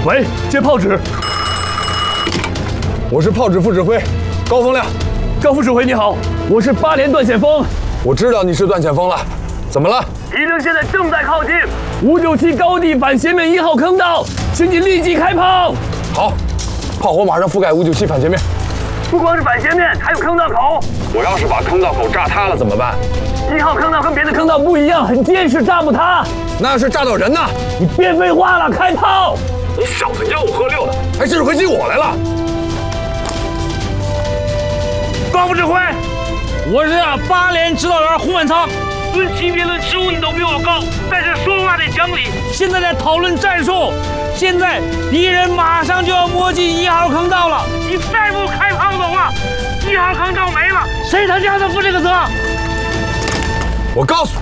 喂，接炮指。 我是炮指副指挥高风亮。 高副指挥你好，我是8连段前锋。 我知道你是段前锋了，怎么了？ 敌人现在正在靠近597高地反斜面1号坑道，请你立即开炮。 好，炮火马上覆盖597反斜面。 不光是反斜面，还有坑道口。 我要是把坑道口炸塌了怎么办 ？1号坑道跟别的坑道不一样，很坚实，炸不塌。 那要是炸到人呢？ 你别废话了，开炮！ 你小子吆五喝六的，还指挥起我来了。 高副指挥，我是8连指导员胡满仓。论级别论职务你都比我高，但是说话得讲理。现在在讨论战术，现在敌人马上就要摸进1号坑道了，你再不开炮的话，1号坑道没了，谁他娘的负这个责？ 我告诉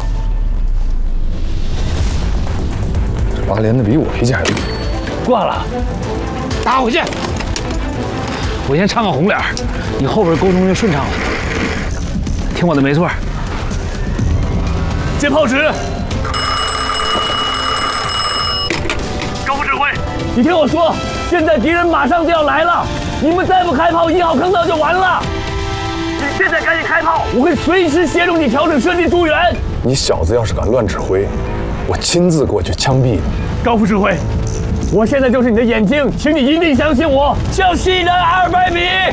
你，这8连的比我脾气还大。 挂了， 打回去。我先唱个红脸，你后边沟通就顺畅了。听我的没错。 接炮指。高副指挥，你听我说，现在敌人马上就要来了，你们再不开炮，1号坑道就完了。你现在赶紧开炮，我会随时协助你调整射击助援。 你小子要是敢乱指挥，我亲自过去枪毙你。 高副指挥，我现在就是你的眼睛，请你一定相信我，向西南200米。